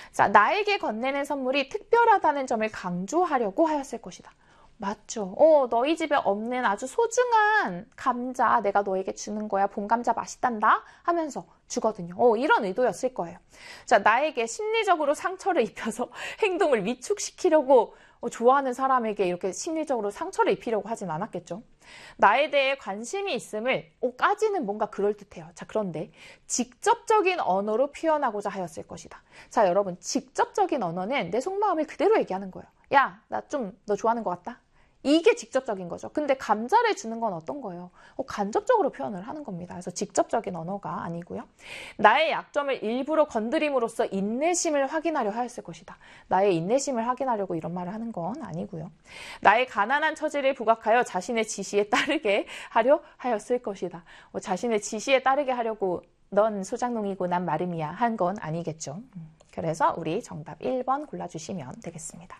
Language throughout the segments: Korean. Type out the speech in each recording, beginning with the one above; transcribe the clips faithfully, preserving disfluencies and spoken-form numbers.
자, 나에게 건네는 선물이 특별하다는 점을 강조하려고 하였을 것이다. 맞죠. 어, 너희 집에 없는 아주 소중한 감자 내가 너에게 주는 거야. 봄 감자 맛있단다 하면서 주거든요. 어, 이런 의도였을 거예요. 자, 나에게 심리적으로 상처를 입혀서 행동을 위축시키려고 어, 좋아하는 사람에게 이렇게 심리적으로 상처를 입히려고 하진 않았겠죠. 나에 대해 관심이 있음을 어, 까지는 뭔가 그럴듯해요. 자, 그런데 직접적인 언어로 표현하고자 하였을 것이다. 자, 여러분, 직접적인 언어는 내 속마음을 그대로 얘기하는 거예요. 야, 나 좀 너 좋아하는 것 같다? 이게 직접적인 거죠. 근데 감자를 주는 건 어떤 거예요? 어, 간접적으로 표현을 하는 겁니다. 그래서 직접적인 언어가 아니고요. 나의 약점을 일부러 건드림으로써 인내심을 확인하려 하였을 것이다. 나의 인내심을 확인하려고 이런 말을 하는 건 아니고요. 나의 가난한 처지를 부각하여 자신의 지시에 따르게 하려 하였을 것이다. 어, 자신의 지시에 따르게 하려고 넌 소장농이고 난 마름이야 한 건 아니겠죠. 그래서 우리 정답 일 번 골라주시면 되겠습니다.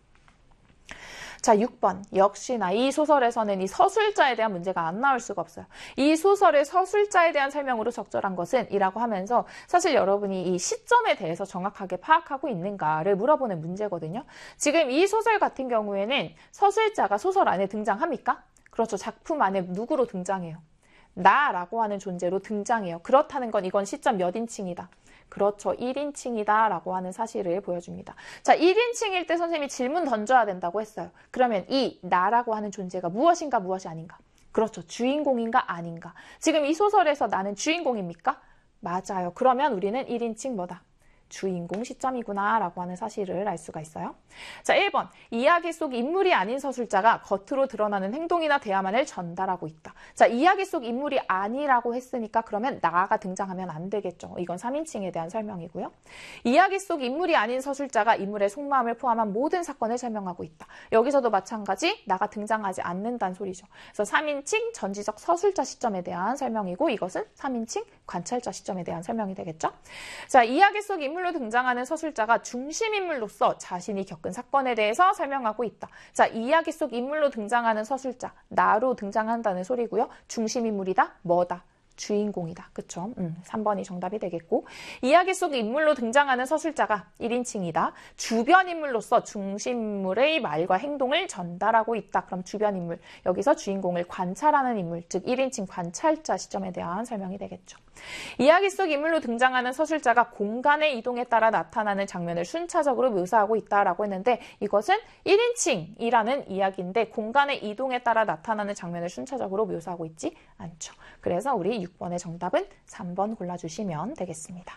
자, 육 번. 역시나 이 소설에서는 이 서술자에 대한 문제가 안 나올 수가 없어요. 이 소설의 서술자에 대한 설명으로 적절한 것은 이라고 하면서 사실 여러분이 이 시점에 대해서 정확하게 파악하고 있는가를 물어보는 문제거든요. 지금 이 소설 같은 경우에는 서술자가 소설 안에 등장합니까? 그렇죠. 작품 안에 누구로 등장해요? 나라고 하는 존재로 등장해요. 그렇다는 건 이건 시점 몇 인칭이다. 그렇죠. 일 인칭이다 라고 하는 사실을 보여줍니다. 자, 일 인칭일 때 선생님이 질문 던져야 된다고 했어요. 그러면 이 나라고 하는 존재가 무엇인가 무엇이 아닌가? 그렇죠. 주인공인가 아닌가? 지금 이 소설에서 나는 주인공입니까? 맞아요. 그러면 우리는 일 인칭 뭐다? 주인공 시점이구나 라고 하는 사실을 알 수가 있어요. 자, 일 번. 이야기 속 인물이 아닌 서술자가 겉으로 드러나는 행동이나 대화만을 전달하고 있다. 자, 이야기 속 인물이 아니라고 했으니까 그러면 나가 등장하면 안 되겠죠. 이건 삼 인칭에 대한 설명이고요. 이야기 속 인물이 아닌 서술자가 인물의 속마음을 포함한 모든 사건을 설명하고 있다. 여기서도 마찬가지 나가 등장하지 않는다는 소리죠. 그래서 삼 인칭 전지적 서술자 시점에 대한 설명이고 이것은 삼 인칭 관찰자 시점에 대한 설명이 되겠죠. 자, 이야기 속 인물 인물로 등장하는 서술자가 중심인물로서 자신이 겪은 사건에 대해서 설명하고 있다. 자, 이야기 속 인물로 등장하는 서술자, 나로 등장한다는 소리고요. 중심인물이다, 뭐다? 주인공이다. 그쵸? 음, 삼 번이 정답이 되겠고 이야기 속 인물로 등장하는 서술자가 일 인칭이다. 주변 인물로서 중심인물의 말과 행동을 전달하고 있다. 그럼 주변 인물, 여기서 주인공을 관찰하는 인물, 즉 일 인칭 관찰자 시점에 대한 설명이 되겠죠. 이야기 속 인물로 등장하는 서술자가 공간의 이동에 따라 나타나는 장면을 순차적으로 묘사하고 있다라고 했는데 이것은 일 인칭이라는 이야기인데 공간의 이동에 따라 나타나는 장면을 순차적으로 묘사하고 있지 않죠. 그래서 우리 육 번의 정답은 삼 번 골라주시면 되겠습니다.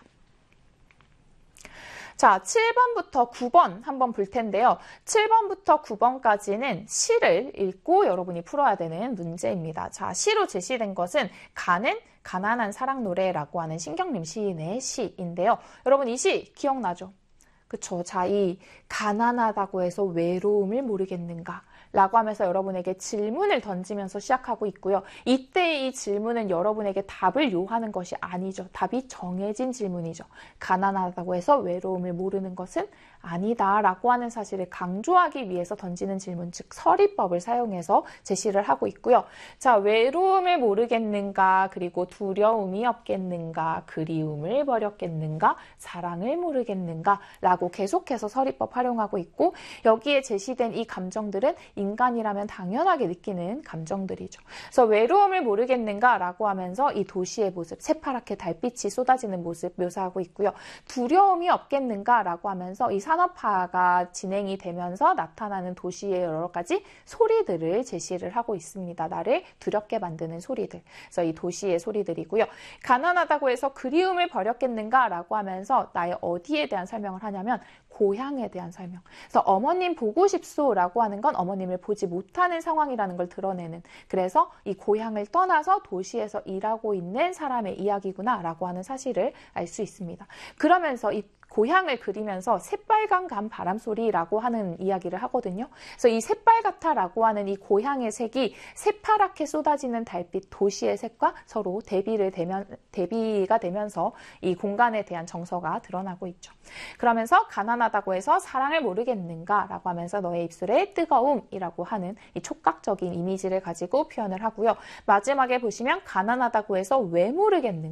자, 칠 번부터 구 번 한번 볼 텐데요. 칠 번부터 구 번까지는 시를 읽고 여러분이 풀어야 되는 문제입니다. 자, 시로 제시된 것은 가는 가난한 사랑 노래라고 하는 신경림 시인의 시인데요. 여러분 이 시 기억나죠? 그쵸? 자, 이 가난하다고 해서 외로움을 모르겠는가? 라고 하면서 여러분에게 질문을 던지면서 시작하고 있고요. 이때 이 질문은 여러분에게 답을 요하는 것이 아니죠. 답이 정해진 질문이죠. 가난하다고 해서 외로움을 모르는 것은 아니다라고 하는 사실을 강조하기 위해서 던지는 질문, 즉 서리법을 사용해서 제시를 하고 있고요. 자, 외로움을 모르겠는가, 그리고 두려움이 없겠는가, 그리움을 버렸겠는가, 사랑을 모르겠는가 라고 계속해서 서리법 활용하고 있고 여기에 제시된 이 감정들은 인간이라면 당연하게 느끼는 감정들이죠. 그래서 외로움을 모르겠는가 라고 하면서 이 도시의 모습, 새파랗게 달빛이 쏟아지는 모습 묘사하고 있고요. 두려움이 없겠는가 라고 하면서 이 산업화가 진행이 되면서 나타나는 도시의 여러 가지 소리들을 제시를 하고 있습니다. 나를 두렵게 만드는 소리들. 그래서 이 도시의 소리들이고요. 가난하다고 해서 그리움을 버렸겠는가 라고 하면서 나의 어디에 대한 설명을 하냐면 고향에 대한 설명. 그래서 어머님 보고 싶소 라고 하는 건 어머님을 보지 못하는 상황이라는 걸 드러내는, 그래서 이 고향을 떠나서 도시에서 일하고 있는 사람의 이야기구나 라고 하는 사실을 알 수 있습니다. 그러면서 이 고향을 그리면서 새빨간 간 바람소리라고 하는 이야기를 하거든요. 그래서 이 새빨갛다라고 하는 이 고향의 색이 새파랗게 쏟아지는 달빛 도시의 색과 서로 대비를 되면, 대비가 되면서 이 공간에 대한 정서가 드러나고 있죠. 그러면서 가난하다고 해서 사랑을 모르겠는가 라고 하면서 너의 입술의 뜨거움이라고 하는 이 촉각적인 이미지를 가지고 표현을 하고요. 마지막에 보시면 가난하다고 해서 왜 모르겠는가?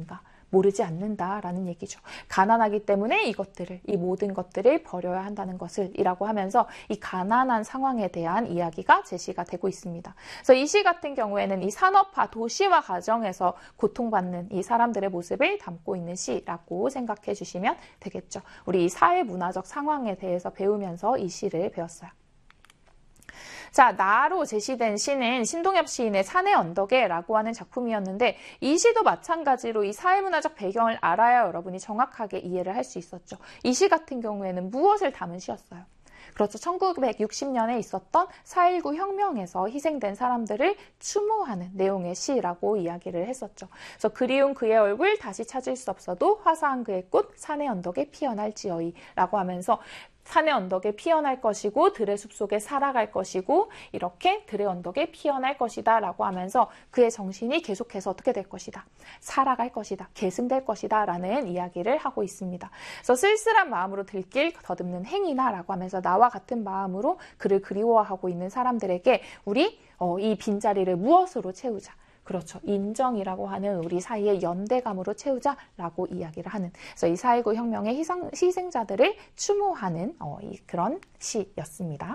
모르지 않는다라는 얘기죠. 가난하기 때문에 이것들을, 이 모든 것들을 버려야 한다는 것을 이라고 하면서 이 가난한 상황에 대한 이야기가 제시가 되고 있습니다. 그래서 이 시 같은 경우에는 이 산업화, 도시화 과정에서 고통받는 이 사람들의 모습을 담고 있는 시라고 생각해 주시면 되겠죠. 우리 이 사회 문화적 상황에 대해서 배우면서 이 시를 배웠어요. 자, 나로 제시된 시는 신동엽 시인의 산의 언덕에라고 하는 작품이었는데 이 시도 마찬가지로 이 사회문화적 배경을 알아야 여러분이 정확하게 이해를 할 수 있었죠. 이 시 같은 경우에는 무엇을 담은 시였어요? 그렇죠. 천구백육십 년에 있었던 사 일구 혁명에서 희생된 사람들을 추모하는 내용의 시라고 이야기를 했었죠. 그래서 그리운 그의 얼굴 다시 찾을 수 없어도 화사한 그의 꽃 산의 언덕에 피어날지어이 라고 하면서 산의 언덕에 피어날 것이고 들의 숲속에 살아갈 것이고 이렇게 들의 언덕에 피어날 것이다 라고 하면서 그의 정신이 계속해서 어떻게 될 것이다. 살아갈 것이다. 계승될 것이다 라는 이야기를 하고 있습니다. 그래서 쓸쓸한 마음으로 들길 더듬는 행이나 라고 하면서 나와 같은 마음으로 그를 그리워하고 있는 사람들에게 우리 어, 이 빈자리를 무엇으로 채우자. 그렇죠. 인정이라고 하는 우리 사이의 연대감으로 채우자라고 이야기를 하는. 그래서 이 사 일구 혁명의 희생, 희생자들을 추모하는 어, 이, 그런 시였습니다.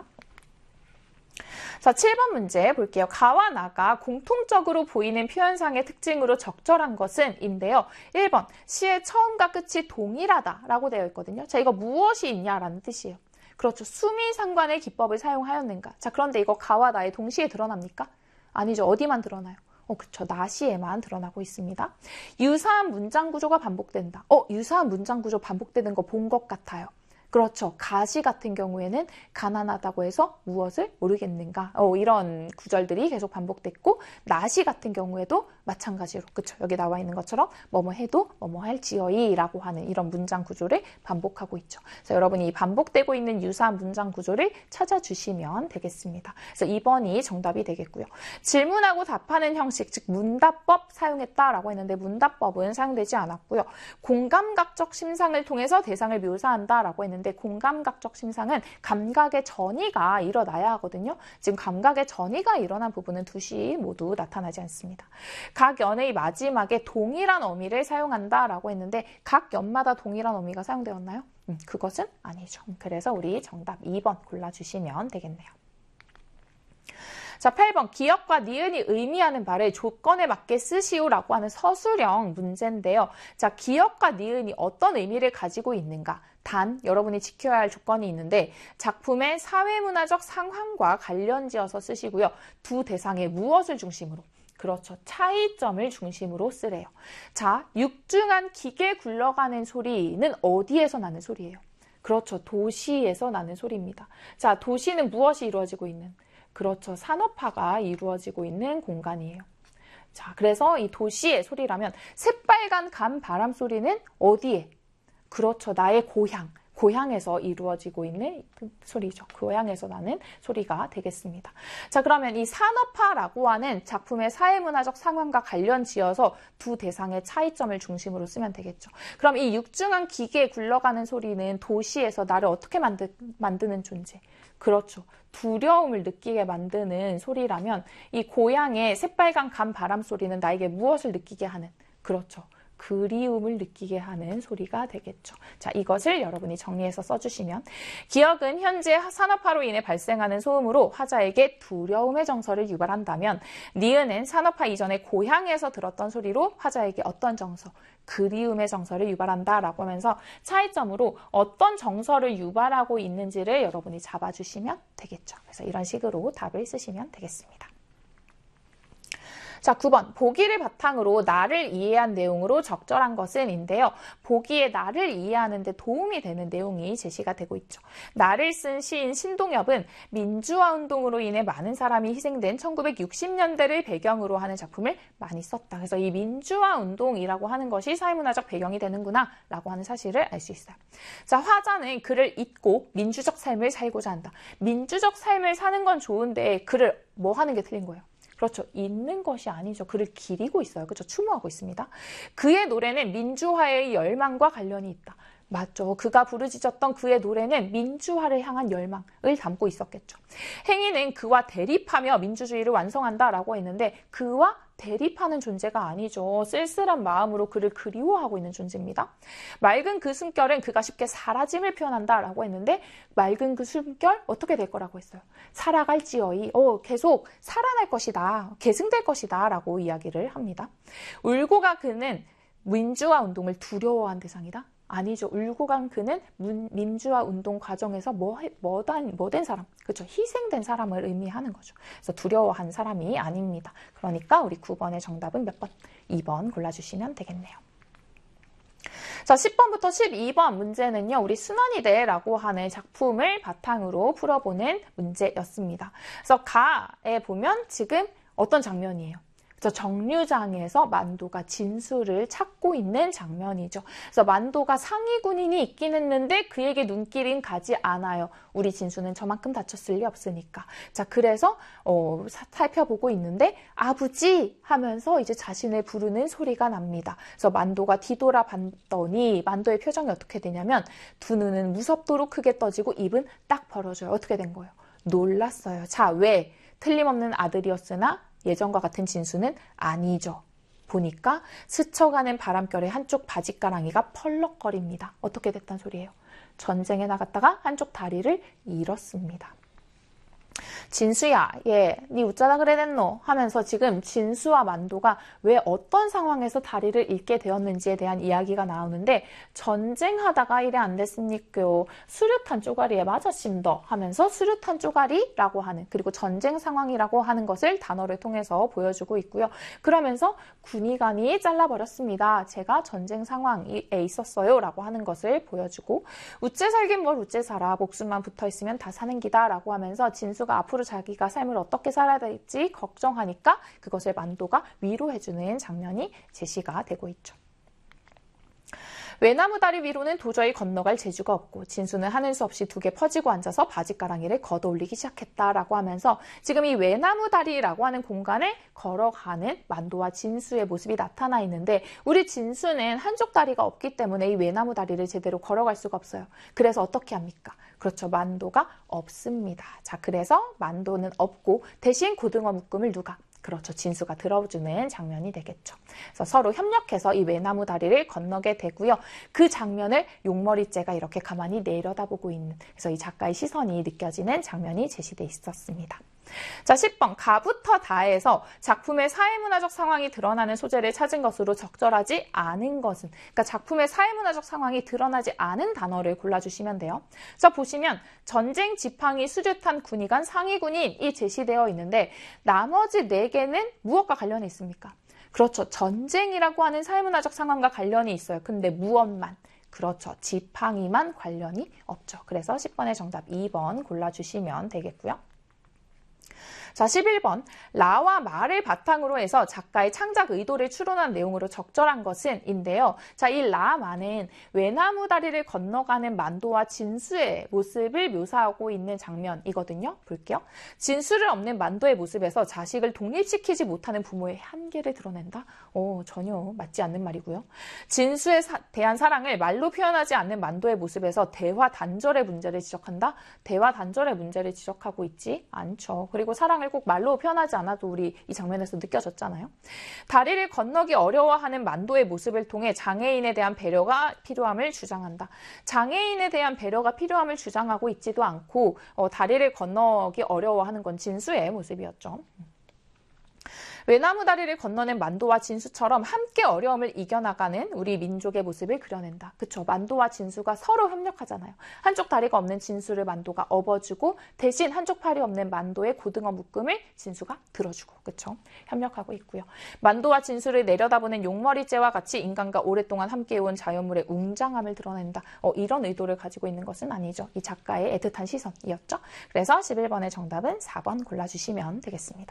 자, 칠 번 문제 볼게요. 가와 나가 공통적으로 보이는 표현상의 특징으로 적절한 것은 인데요. 일 번 시의 처음과 끝이 동일하다라고 되어 있거든요. 자, 이거 무엇이 있냐라는 뜻이에요. 그렇죠. 수미상관의 기법을 사용하였는가. 자, 그런데 이거 가와 나의 동시에 드러납니까? 아니죠. 어디만 드러나요? 어, 그쵸. 나시에만 드러나고 있습니다. 유사한 문장 구조가 반복된다. 어, 유사한 문장 구조 반복되는 거 본 것 같아요. 그렇죠. 가시 같은 경우에는 가난하다고 해서 무엇을 모르겠는가. 어, 이런 구절들이 계속 반복됐고 나시 같은 경우에도 마찬가지로 그렇죠. 여기 나와 있는 것처럼 뭐뭐 해도 뭐뭐 할지어이 라고 하는 이런 문장 구조를 반복하고 있죠. 그래서 여러분이 이 반복되고 있는 유사한 문장 구조를 찾아주시면 되겠습니다. 그래서 이 번이 정답이 되겠고요. 질문하고 답하는 형식, 즉 문답법 사용했다라고 했는데 문답법은 사용되지 않았고요. 공감각적 심상을 통해서 대상을 묘사한다라고 했는데 공감각적 심상은 감각의 전이가 일어나야 하거든요. 지금 감각의 전이가 일어난 부분은 두 시 모두 나타나지 않습니다. 각 연의 마지막에 동일한 어미를 사용한다라고 했는데 각 연마다 동일한 어미가 사용되었나요? 음, 그것은 아니죠. 그래서 우리 정답 이 번 골라주시면 되겠네요. 자, 팔 번 기역과 니은이 의미하는 바를 조건에 맞게 쓰시오라고 하는 서술형 문제인데요. 자, 기역과 니은이 어떤 의미를 가지고 있는가? 단, 여러분이 지켜야 할 조건이 있는데 작품의 사회문화적 상황과 관련지어서 쓰시고요. 두 대상의 무엇을 중심으로? 그렇죠. 차이점을 중심으로 쓰래요. 자, 육중한 기계 굴러가는 소리는 어디에서 나는 소리예요? 그렇죠. 도시에서 나는 소리입니다. 자, 도시는 무엇이 이루어지고 있는? 그렇죠. 산업화가 이루어지고 있는 공간이에요. 자, 그래서 이 도시의 소리라면 새빨간 감 바람 소리는 어디에? 그렇죠. 나의 고향. 고향에서 이루어지고 있는 소리죠. 고향에서 나는 소리가 되겠습니다. 자, 그러면 이 산업화라고 하는 작품의 사회문화적 상황과 관련 지어서 두 대상의 차이점을 중심으로 쓰면 되겠죠. 그럼 이 육중한 기계에 굴러가는 소리는 도시에서 나를 어떻게 만드, 만드는 존재? 그렇죠. 두려움을 느끼게 만드는 소리라면 이 고향의 새빨간 감 바람 소리는 나에게 무엇을 느끼게 하는? 그렇죠. 그리움을 느끼게 하는 소리가 되겠죠. 자, 이것을 여러분이 정리해서 써주시면 기역은 현재 산업화로 인해 발생하는 소음으로 화자에게 두려움의 정서를 유발한다면 니은은 산업화 이전에 고향에서 들었던 소리로 화자에게 어떤 정서? 그리움의 정서를 유발한다라고 하면서 차이점으로 어떤 정서를 유발하고 있는지를 여러분이 잡아주시면 되겠죠. 그래서 이런 식으로 답을 쓰시면 되겠습니다. 자, 구 번 보기를 바탕으로 나를 이해한 내용으로 적절한 것은 인데요. 보기에 나를 이해하는 데 도움이 되는 내용이 제시가 되고 있죠. 나를 쓴 시인 신동엽은 민주화 운동으로 인해 많은 사람이 희생된 천구백육십 년대를 배경으로 하는 작품을 많이 썼다. 그래서 이 민주화 운동이라고 하는 것이 사회문화적 배경이 되는구나 라고 하는 사실을 알 수 있어요. 자, 화자는 그를 잊고 민주적 삶을 살고자 한다. 민주적 삶을 사는 건 좋은데 그를 뭐 하는 게 틀린 거예요? 그렇죠. 잊는 것이 아니죠. 그를 기리고 있어요. 그렇죠. 추모하고 있습니다. 그의 노래는 민주화의 열망과 관련이 있다. 맞죠. 그가 부르짖었던 그의 노래는 민주화를 향한 열망을 담고 있었겠죠. 행위는 그와 대립하며 민주주의를 완성한다라고 했는데 그와 대립하는 존재가 아니죠. 쓸쓸한 마음으로 그를 그리워하고 있는 존재입니다. 맑은 그 숨결은 그가 쉽게 사라짐을 표현한다라고 했는데 맑은 그 숨결 어떻게 될 거라고 했어요. 살아갈지어이 어, 계속 살아날 것이다. 계승될 것이다 라고 이야기를 합니다. 울고 간 그는 민주화 운동을 두려워한 대상이다? 아니죠. 울고 간 그는 문, 민주화 운동 과정에서 뭐, 뭐된, 뭐된 사람, 그렇죠. 희생된 사람을 의미하는 거죠. 그래서 두려워한 사람이 아닙니다. 그러니까 우리 구 번의 정답은 몇 번? 이 번 골라주시면 되겠네요. 자, 십 번부터 십이 번 문제는요, 우리 순환이대라고 하는 작품을 바탕으로 풀어보는 문제였습니다. 그래서 가에 보면 지금 어떤 장면이에요? 그래서 정류장에서 만도가 진수를 찾고 있는 장면이죠. 그래서 만도가 상위 군인이 있긴 했는데 그에게 눈길은 가지 않아요. 우리 진수는 저만큼 다쳤을 리 없으니까. 자, 그래서 어, 사, 살펴보고 있는데 아버지 하면서 이제 자신을 부르는 소리가 납니다. 그래서 만도가 뒤돌아 봤더니 만도의 표정이 어떻게 되냐면 두 눈은 무섭도록 크게 떠지고 입은 딱 벌어져요. 어떻게 된 거예요? 놀랐어요. 자, 왜? 틀림없는 아들이었으나 예전과 같은 진수는 아니죠. 보니까 스쳐가는 바람결에 한쪽 바지가랑이가 펄럭거립니다. 어떻게 됐단 소리예요? 전쟁에 나갔다가 한쪽 다리를 잃었습니다. 진수야, 예, 니 웃자다 그래댔노? 하면서 지금 진수와 만도가 왜 어떤 상황에서 다리를 잃게 되었는지에 대한 이야기가 나오는데 전쟁하다가 이래 안 됐습니까요? 수류탄 쪼가리에 맞았심더 하면서 수류탄 쪼가리라고 하는 그리고 전쟁 상황이라고 하는 것을 단어를 통해서 보여주고 있고요. 그러면서 군의관이 잘라버렸습니다. 제가 전쟁 상황에 있었어요 라고 하는 것을 보여주고 우째 살긴 뭘 우째 살아 목숨만 붙어있으면 다 사는 기다 라고 하면서 진수가 앞으로 자기가 삶을 어떻게 살아야 될지 걱정하니까 그것을 만도가 위로해주는 장면이 제시가 되고 있죠. 외나무 다리 위로는 도저히 건너갈 재주가 없고 진수는 하는 수 없이 두 개 퍼지고 앉아서 바지가랑이를 걷어올리기 시작했다라고 하면서 지금 이 외나무 다리라고 하는 공간을 걸어가는 만도와 진수의 모습이 나타나 있는데 우리 진수는 한쪽 다리가 없기 때문에 이 외나무 다리를 제대로 걸어갈 수가 없어요. 그래서 어떻게 합니까? 그렇죠. 만도가 없습니다. 자, 그래서 만도는 없고 대신 고등어 묶음을 누가? 그렇죠. 진수가 들어주는 장면이 되겠죠. 그래서 서로 협력해서 이 외나무 다리를 건너게 되고요. 그 장면을 용머리째가 이렇게 가만히 내려다보고 있는 그래서 이 작가의 시선이 느껴지는 장면이 제시돼 있었습니다. 자, 십 번 가부터 다에서 작품의 사회문화적 상황이 드러나는 소재를 찾은 것으로 적절하지 않은 것은 그러니까 작품의 사회문화적 상황이 드러나지 않은 단어를 골라주시면 돼요. 자, 보시면 전쟁 지팡이 수류탄 군의관 상위 군인이 제시되어 있는데 나머지 네 개는 무엇과 관련이 있습니까? 그렇죠. 전쟁이라고 하는 사회문화적 상황과 관련이 있어요. 근데 무엇만? 그렇죠. 지팡이만 관련이 없죠. 그래서 십 번의 정답 이 번 골라주시면 되겠고요. 자, 십일 번 라와 마를 바탕으로 해서 작가의 창작 의도를 추론한 내용으로 적절한 것은 인데요. 자, 이 라마는 외나무 다리를 건너가는 만도와 진수의 모습을 묘사하고 있는 장면이거든요. 볼게요. 진수를 없는 만도의 모습에서 자식을 독립시키지 못하는 부모의 한계를 드러낸다? 오, 전혀 맞지 않는 말이고요. 진수에 사, 대한 사랑을 말로 표현하지 않는 만도의 모습에서 대화 단절의 문제를 지적한다? 대화 단절의 문제를 지적하고 있지 않죠. 그리고 사랑을 꼭 말로 표현하지 않아도 우리 이 장면에서 느껴졌잖아요. 다리를 건너기 어려워하는 만도의 모습을 통해 장애인에 대한 배려가 필요함을 주장한다. 장애인에 대한 배려가 필요함을 주장하고 있지도 않고 어, 다리를 건너기 어려워하는 건 진수의 모습이었죠. 외나무 다리를 건너는 만도와 진수처럼 함께 어려움을 이겨나가는 우리 민족의 모습을 그려낸다. 그쵸? 만도와 진수가 서로 협력하잖아요. 한쪽 다리가 없는 진수를 만도가 업어주고 대신 한쪽 팔이 없는 만도의 고등어 묶음을 진수가 들어주고 그쵸? 협력하고 있고요. 만도와 진수를 내려다보는 용머리째와 같이 인간과 오랫동안 함께해온 자연물의 웅장함을 드러낸다. 어, 이런 의도를 가지고 있는 것은 아니죠. 이 작가의 애틋한 시선이었죠. 그래서 십일 번의 정답은 사 번 골라주시면 되겠습니다.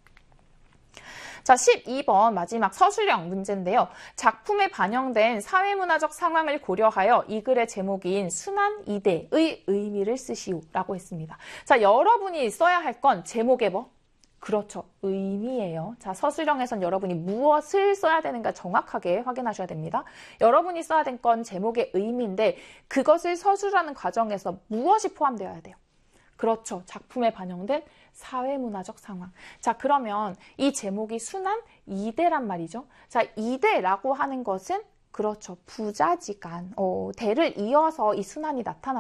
자, 십이 번 마지막 서술형 문제인데요. 작품에 반영된 사회문화적 상황을 고려하여 이 글의 제목인 순환이대의 의미를 쓰시오라고 했습니다. 자, 여러분이 써야 할 건 제목의 뭐? 그렇죠. 의미예요. 자, 서술형에선 여러분이 무엇을 써야 되는가 정확하게 확인하셔야 됩니다. 여러분이 써야 될 건 제목의 의미인데 그것을 서술하는 과정에서 무엇이 포함되어야 돼요? 그렇죠. 작품에 반영된 사회문화적 상황. 자, 그러면 이 제목이 순환 이 대란 말이죠. 자, 이 대라고 하는 것은 그렇죠. 부자지간, 어, 대를 이어서 이 순환이 나타나